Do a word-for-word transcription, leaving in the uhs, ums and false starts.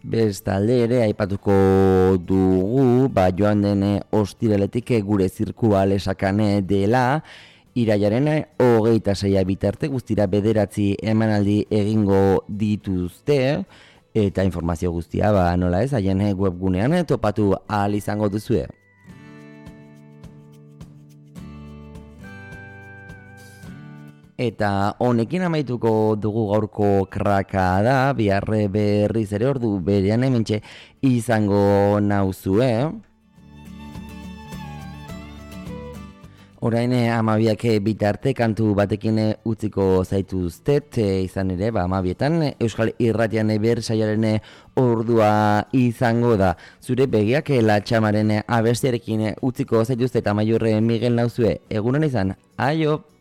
Bestalde ere aipatuko dugu, ba, joan den ostiraletik gure zirkua lesakane dela, irailaren hogeita seia bitarte guztira bederatzi emanaldi egingo dituzte, eta informazio guztia, ba, nola ez, haien webgunean topatu ahal izango duzue. Eta honekin amaituko dugu gaurko kraka da, biharre berriz ere ordu berean hementxe izango nauzue. Orain amabiak bitarte kantu batekin utziko zaituztet, izan ere, ba, amabietan Euskal Irratian ber saioaren ordua izango da. Zure begiak latxamaren abestiarekin utziko zaituztet Amaiur Miguel nauzue, egunon izan, aio!